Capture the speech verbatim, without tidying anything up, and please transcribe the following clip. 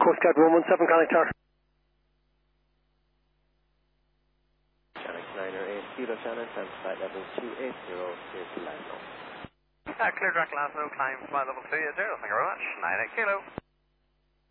Coast Guard one one seven, Connect Tower. Shannon niner eight, Kilo Shannon, time flight level two eight zero, clear to land now. Uh, clear direct land, no climb, flight level two eight zero, thank you very much, nine eight Kilo.